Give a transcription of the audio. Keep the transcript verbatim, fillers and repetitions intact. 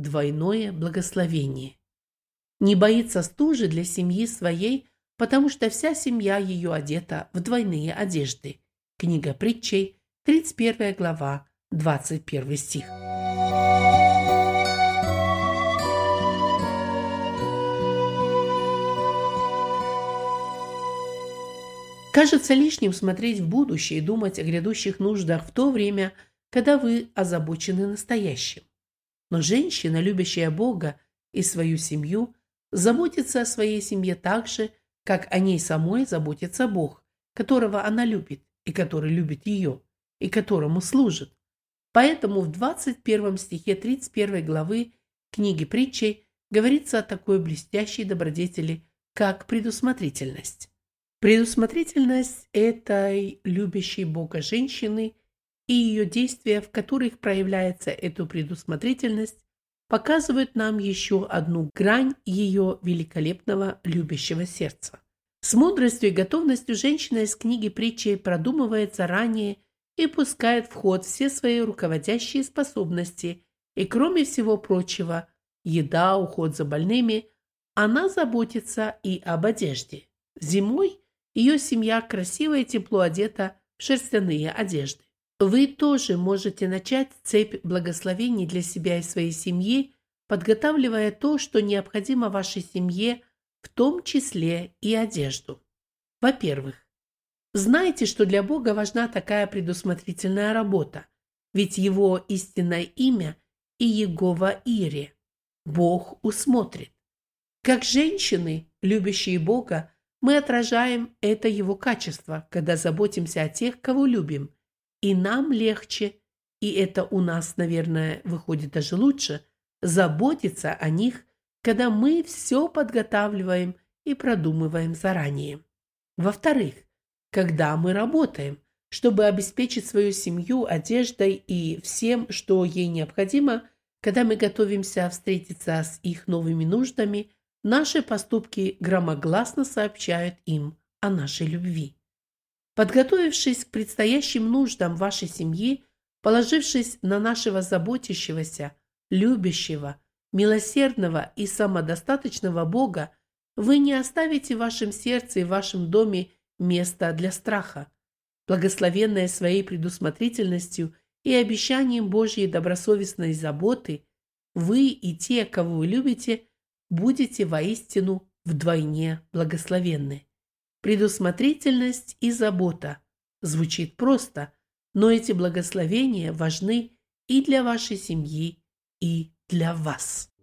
двойное благословение. Не боится стужи для семьи своей, потому что вся семья ее одета в двойные одежды. Книга Притчей, тридцать первая глава, двадцать первый стих. Кажется лишним смотреть в будущее и думать о грядущих нуждах в то время, когда вы озабочены настоящим. Но женщина, любящая Бога и свою семью, заботится о своей семье так же, как о ней самой заботится Бог, которого она любит и который любит ее, и которому служит. Поэтому в двадцать первом стихе тридцать первой главы книги Притчей говорится о такой блестящей добродетели, как предусмотрительность. Предусмотрительность этой любящей Бога женщины и ее действия, в которых проявляется эта предусмотрительность, показывают нам еще одну грань ее великолепного любящего сердца. С мудростью и готовностью женщина из книги Притчей продумывает заранее и пускает в ход все свои руководящие способности, и, кроме всего прочего, еда, уход за больными, она заботится и об одежде. Зимой ее семья красиво и тепло одета в шерстяные одежды. Вы тоже можете начать цепь благословений для себя и своей семьи, подготавливая то, что необходимо вашей семье, в том числе и одежду. Во-первых, знайте, что для Бога важна такая предусмотрительная работа, ведь Его истинное имя Иегова Ире. Бог усмотрит. Как женщины, любящие Бога, мы отражаем это Его качество, когда заботимся о тех, кого любим. И нам легче, и это у нас, наверное, выходит даже лучше, заботиться о них, когда мы все подготавливаем и продумываем заранее. Во-вторых, когда мы работаем, чтобы обеспечить свою семью одеждой и всем, что ей необходимо, когда мы готовимся встретиться с их новыми нуждами, наши поступки громогласно сообщают им о нашей любви. Подготовившись к предстоящим нуждам вашей семьи, положившись на нашего заботящегося, любящего, милосердного и самодостаточного Бога, вы не оставите в вашем сердце и в вашем доме места для страха. Благословенная своей предусмотрительностью и обещанием Божьей добросовестной заботы, вы и те, кого вы любите, будете воистину вдвойне благословенны. Предусмотрительность и забота звучит просто, но эти благословения важны и для вашей семьи, и для вас.